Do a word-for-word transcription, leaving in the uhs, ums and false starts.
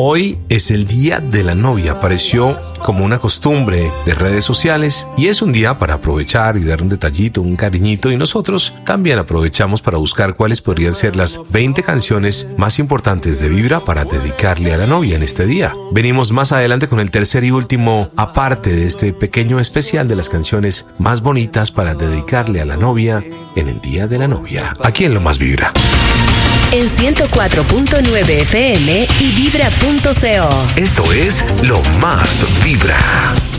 Hoy es el Día de la Novia, apareció como una costumbre de redes sociales y es un día para aprovechar y dar un detallito, un cariñito, y nosotros también aprovechamos para buscar cuáles podrían ser las veinte canciones más importantes de Vibra para dedicarle a la novia en este día. Venimos más adelante con el tercer y último aparte de este pequeño especial de las canciones más bonitas para dedicarle a la novia en el Día de la Novia, aquí en Lo Más Vibra. En ciento cuatro punto nueve F M y vibra punto co. Esto es Lo Más Vibra.